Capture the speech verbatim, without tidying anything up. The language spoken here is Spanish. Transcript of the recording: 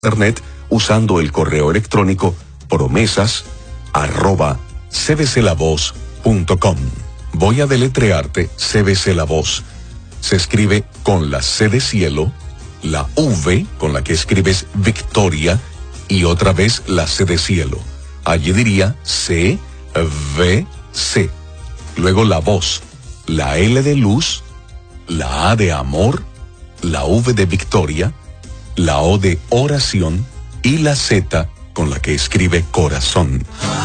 internet usando el correo electrónico promesas arroba cbclavoz punto com. Voy a deletrearte C B C La Voz. Se escribe con la C de cielo, la V con la que escribes Victoria y otra vez la C de cielo. Allí diría C, V, C. Luego la voz, la L de luz, la A de amor, la V de Victoria, la O de oración y la Z con la que escribe corazón.